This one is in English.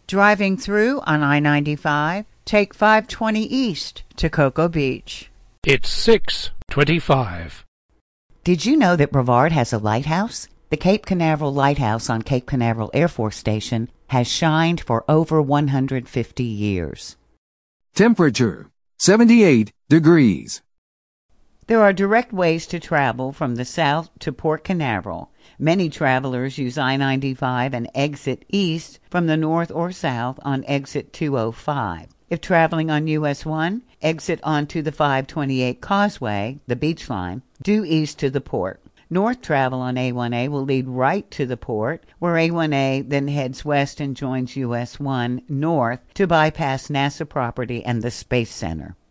Driving through on I-95, take 520 east to Cocoa Beach. It's 6:25. Did you know that Brevard has a lighthouse? The Cape Canaveral Lighthouse on Cape Canaveral Air Force Station has shined for over 150 years. Temperature, 78 degrees. There are direct ways to travel from the south to Port Canaveral. Many travelers use I-95 and exit east from the north or south on exit 205. If traveling on US 1, exit onto the 528 Causeway, the beach line, due east to the port. North travel on A1A will lead right to the port, where A1A then heads west and joins US 1 north to bypass NASA property and the Space Center.